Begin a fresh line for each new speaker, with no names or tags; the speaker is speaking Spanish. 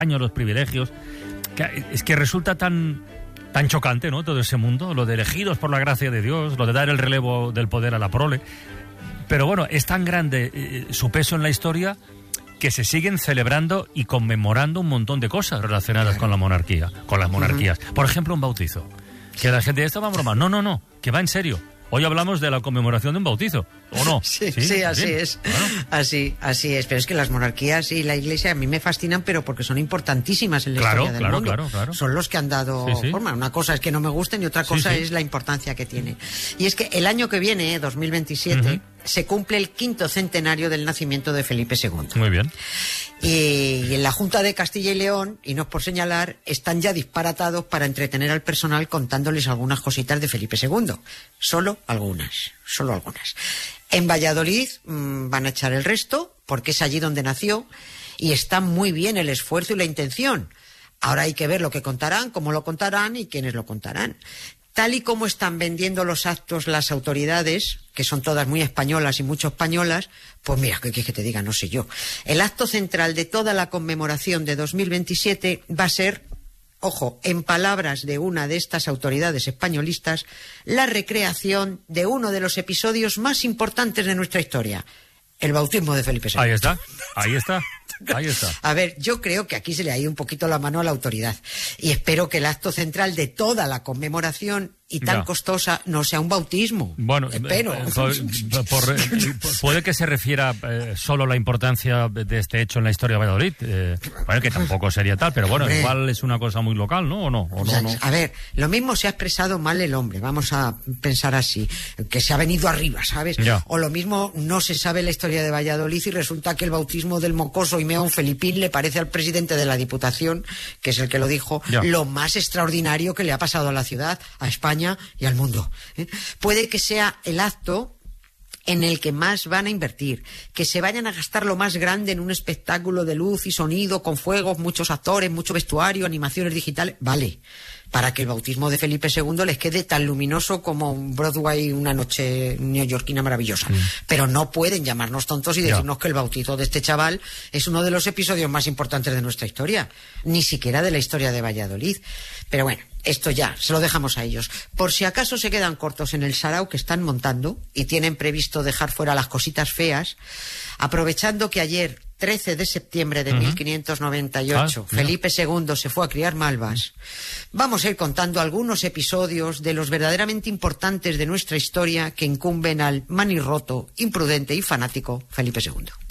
los privilegios, es que resulta tan chocante, ¿no? Todo ese mundo, lo de elegidos por la gracia de Dios, lo de dar el relevo del poder a la prole. Pero bueno, es tan grande su peso en la historia que se siguen celebrando y conmemorando un montón de cosas relacionadas con la monarquía, con las monarquías. Por ejemplo, un bautizo. Que la gente, esto va a broma. No, que va en serio. Hoy hablamos de la conmemoración de un bautizo, ¿o no?
Sí, así es. Bueno. Así es. Pero es que las monarquías y la Iglesia a mí me fascinan, pero porque son importantísimas en la historia del mundo. Claro. Son los que han dado forma. Una cosa es que no me gusten y otra cosa es la importancia que tiene. Y es que el año que viene, 2027, se cumple el 5º centenario del nacimiento de Felipe II.
Muy bien.
Y en la Junta de Castilla y León, y no es por señalar, están ya disparatados para entretener al personal contándoles algunas cositas de Felipe II. Solo algunas. En Valladolid van a echar el resto, porque es allí donde nació, y está muy bien el esfuerzo y la intención. Ahora hay que ver lo que contarán, cómo lo contarán y quiénes lo contarán. Tal y como están vendiendo los actos las autoridades, que son todas muy españolas y mucho españolas, pues mira, ¿qué quieres que te diga? No sé yo. El acto central de toda la conmemoración de 2027 va a ser, ojo, en palabras de una de estas autoridades españolistas, la recreación de uno de los episodios más importantes de nuestra historia, el bautismo de Felipe II.
Ahí está.
A ver, yo creo que aquí se le ha ido un poquito la mano a la autoridad y espero que el acto central de toda la conmemoración y tan costosa no sea un bautismo.
Bueno,
espero.
Puede que se refiera solo a la importancia de este hecho en la historia de Valladolid. Bueno, que tampoco sería tal, pero bueno, igual es una cosa muy local, ¿no? ¿O no?
A ver, lo mismo se ha expresado mal el hombre, vamos a pensar así, que se ha venido arriba, ¿sabes?
Ya.
O lo mismo no se sabe la historia de Valladolid y resulta que el bautismo del mocoso y meón Felipín le parece al presidente de la Diputación, que es el que lo dijo, lo más extraordinario que le ha pasado a la ciudad, a España y al mundo. Puede que sea el acto en el que más van a invertir, que se vayan a gastar lo más grande en un espectáculo de luz y sonido, con fuegos, muchos actores, mucho vestuario, animaciones digitales, vale, para que el bautismo de Felipe II les quede tan luminoso como un Broadway una noche neoyorquina maravillosa. Pero no pueden llamarnos tontos y decirnos que el bautizo de este chaval es uno de los episodios más importantes de nuestra historia, ni siquiera de la historia de Valladolid. Pero bueno, esto ya, se lo dejamos a ellos. Por si acaso se quedan cortos en el sarao que están montando y tienen previsto dejar fuera las cositas feas, aprovechando que ayer, 13 de septiembre de 1598, Felipe II se fue a criar malvas, vamos a ir contando algunos episodios de los verdaderamente importantes de nuestra historia que incumben al manirroto, imprudente y fanático Felipe II.